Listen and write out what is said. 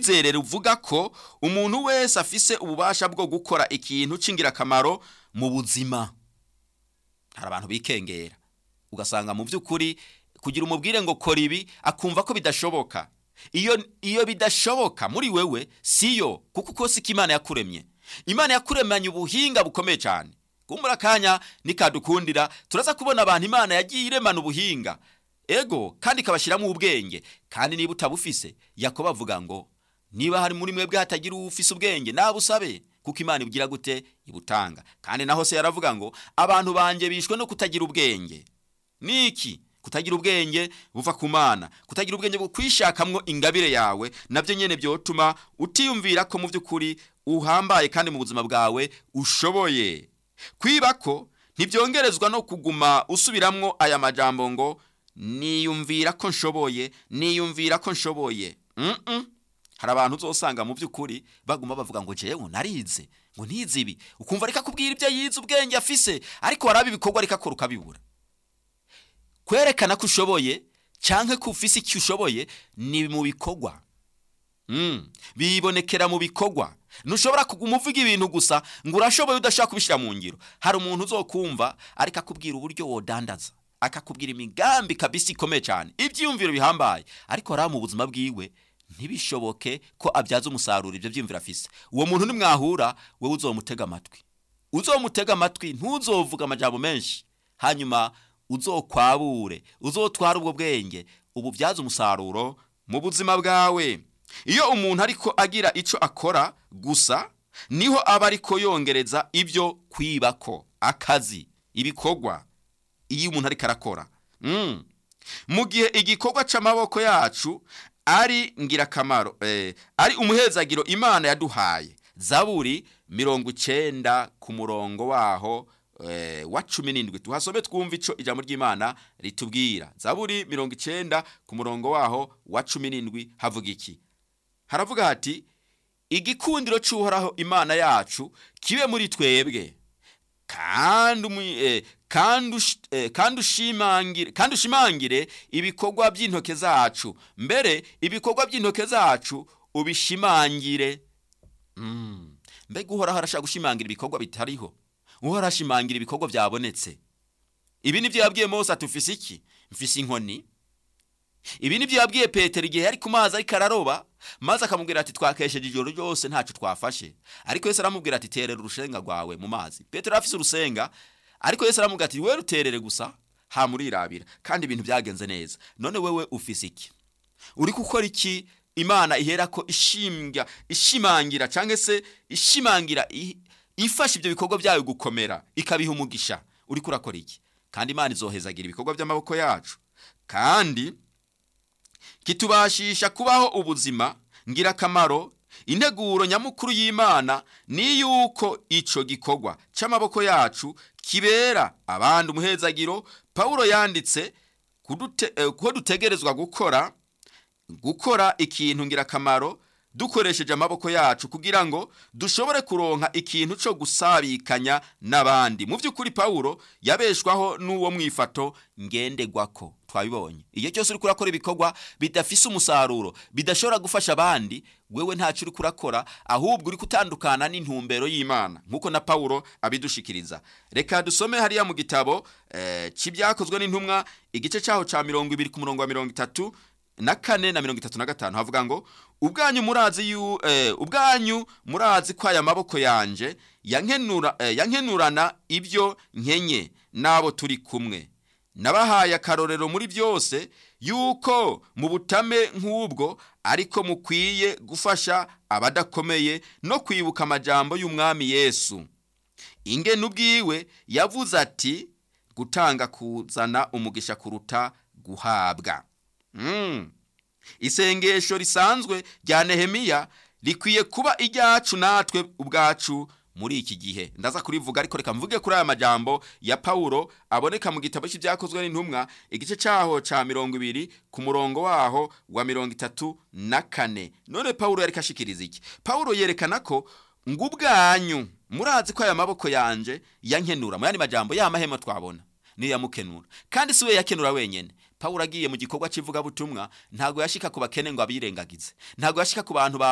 rw'umwizerere uvuga ko umuntu wese afise ububasha bwo gukora ikintu c'ingirakamaro mu buzima. Hari abantu bikengera ugasanga mu by'ukuri kugira umubwire ngo kora ibi akumva ko bidashoboka. Iyo bidashoboka muri wewe siyo, kuko uko siko Imana yakuremye. Imana yakuremanye ubuhinga bukomeye cyane. Kumbura kanya nikadukundira turaza kubona abantu Imana yagiye iremana ubuhinga ego kandi kabashiramo ubwenge, kandi niba utabufise Yakobo avuga ngo niba hari muri mwebwe hatagira ufise ubwenge nabusabe, kuko Imana ibugira gute ibutanga. Kandi naho se yaravuga ngo abantu banje bishwe no kutagira ubwenge. Niki kutagira ubwenge buva ku Mana, kutagira ubwenge bwo kwishakamwo ingabire yawe, navyo nyene byotuma utiyumvira ko mu by'ukuri uhambaye kandi mu buzima bwawe ushoboye. Kwibako ntibyongerezwa no kuguma usubiramwo aya majambo ngo niyumvira ko nshoboye, niyumvira ko nshoboye. Hari abantu uzosanga mu by'ukuri baguma bavuga ngo jewe narize, ngo ntize ibi, ukumva reka kubwira ibyo yize ubwenge afise, ariko warabi bikorwa reka kora ukabibura. Kwerekana ko ushoboye canke ko ufise icyo ushoboye ni mu bikorwa. Bibonekera mu bikorwa. Ntushobora kuguma uvuga ibintu gusa ngo urashoboye udashaka kubishira mu ngiro. Hari umuntu uzokumva ariko akubwira uburyo wodandaza, akakubwira imigambi kabisa ikomeye cyane, ibyiyumviro bihambaye, ariko ara mu buzima bwiwe ntibishoboke ko abyaza umusaruro ibyo byiyumvira afise. Uwo muntu nimwahura wewe uzomutega amatwi. Uzomutega amatwi, ntuzovuga amajambo menshi. Hanyuma uzokwabure, uzotwara ubwo bwenge, ububyaza umusaruro mu buzima bwawe. Iyo umuntu ariko agira ico akora gusa niho aba ariko yongereza ibyo kwibako akazi, ibikorwa iyo umuntu ariko arakora. Mu gihe igikorwa c'amaboko yacu ari ngirakamaro, ari umuhezagiro Imana yaduhaye. Zaburi 90 ku murongo waho wa 17 tuhasome twumva ico ijambo ry'Imana ritubwira. Zaburi 90 ku murongo waho wa 17 havuga iki? Haravuga hati igikundiro cy'Uhoraho Imana yacu kibe muri twebwe, kandi ushimangire ibikorwa by'intoke zacu, mbere ibikorwa by'intoke zacu ubishimangire. Mbega Uhoraho arashaka gushimangira ibikorwa bitariho? Uhoraho ashimangira ibikorwa byabonetse. Ibi nivyo yabwiye Mose atufise iki? Mfise inkoni. Ibi nivyo yabwiye Petero igihe yari ku mazi ariko araroba, maze akamubwira ati twakesheje ijoro ryose ntacu twafashe. Ariko Yesu aramubwira ati terera urusenga rwawe mu mazi. Petero afise urusenga, ariko Yesu aramubwira ati wewe ruterere gusa ha murirabira, kandi ibintu byagenze neza. None wewe ufise iki? Uri gukora iki? Imana ihera ko ishimangira canke se ishimangira ifasha ibyo bikorwa byayo gukomera, ikabiha umugisha. Uri kurakora iki? Kandi Imana izohezagira ibikorwa by'amaboko yacu, kandi kitubashisha kubaho ubuzima ngirakamaro. Integuro nyamukuru y'Imana ni yuko ico gikorwa c'amaboko yacu kibera abandi umuhezagiro. Paulo yanditse ko dutegerezwa gukora ikintu ngirakamaro dukoresheje amaboko yacu kugira ngo dushobore kuronka ikintu cyo gusabikanya n'abandi. Mu by'ukuri Paulo yabeshwaho n'uwo mwifato ngendegwako. Twabibonye iyo cyose uri kurakora ibikorwa bidafise umusaruro, bidashobora gufasha abandi, wewe ntacyo uri kurakora, ahubwo uri kutandukana n'intumbero y'Imana, nkuko na Paulo abidushikiriza. Reka dusome hariya mu gitabo c'ibyakozwe n'intumwa igice cyaho ca 20 ku murongo wa 34 na 35 havuga ngo ubwanyu murazi ko aya maboko yanje yankenurana ibyo nkenye nabo turi kumwe. Nabahaye akarorero muri byose yuko mu butame nk'ubwo ariko mukwiye gufasha abadakomeye no kwibuka amajambo y'umwami Yesu. Ingene ubwiwe yavuze ati gutanga kuzana umugisha kuruta guhabwa. Isengesho risanzwe rya Nehemiya rikwiye kuba ijyacu natwe ubwacu muri iki gihe. Ndaza kurivuga ariko reka mvuge kuri aya majambo ya Paulo aboneka mu gitabo cy'ibyakozwe n'intumwa igice cyaho ca 20 ku murongo waho wa 34. None Paulo yari kashikiriza iki? Paulo yerekana ko ngubwanyu murazi ko aya maboko yanje yankenura. Mu yandi majambo ya mahema twabona ni yamukenura, kandi siwe yakenura wenyene. Paulo agiye mu gikorwa civuga butumwa ntago yashika ku bakene ngo abirengagize, ntago yashika ku bantu